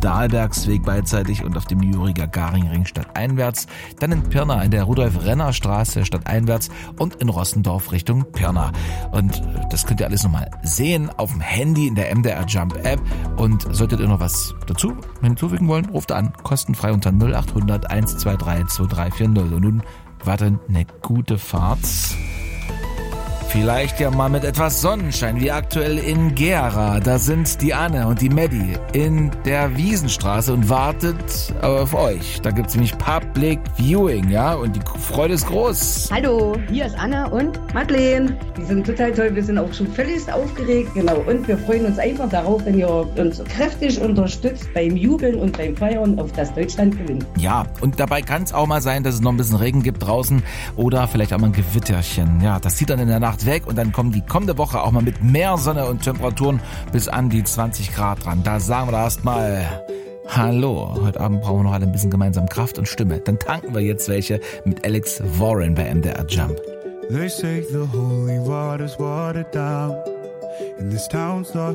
Dahlbergsweg beidseitig und auf dem Jüriger Garingring stadteinwärts, dann in Pirna in der Rudolf-Renner-Straße stadteinwärts und in Rossendorf Richtung Pirna. Und das könnt ihr alles nochmal sehen auf dem Handy in der MDR Jump App. Und solltet ihr noch was dazu hinzufügen wollen, ruft an, kostenfrei unter 0800 123 2340. Und nun warten eine gute Fahrt. Vielleicht ja mal mit etwas Sonnenschein, wie aktuell in Gera. Da sind die Anne und die Maddie in der Wiesenstraße und wartet auf euch. Da gibt's nämlich Public Viewing, ja, und die Freude ist groß. Hallo, hier ist Anna und Madeleine. Die sind total toll, wir sind auch schon völlig aufgeregt, genau. Und wir freuen uns einfach darauf, wenn ihr uns kräftig unterstützt beim Jubeln und beim Feiern, auf das Deutschland gewinnt. Ja, und dabei kann es auch mal sein, dass es noch ein bisschen Regen gibt draußen oder vielleicht auch mal ein Gewitterchen. Ja, das zieht dann in der Nacht weg und dann kommen die kommende Woche auch mal mit mehr Sonne und Temperaturen bis an die 20 Grad dran. Da sagen wir da erstmal Hallo. Heute Abend brauchen wir noch alle ein bisschen gemeinsam Kraft und Stimme. Dann tanken wir jetzt welche mit Alex Warren bei MDR Jump. They say the holy water's watered down and this town's lost